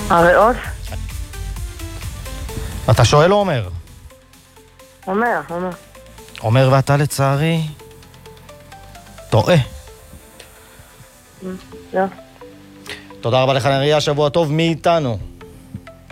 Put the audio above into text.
הריאות? אתה שואל או אומר? אומר. אומר ואתה לצערי טועה. לא. תודה רבה לך נריה, שבוע טוב מאיתנו.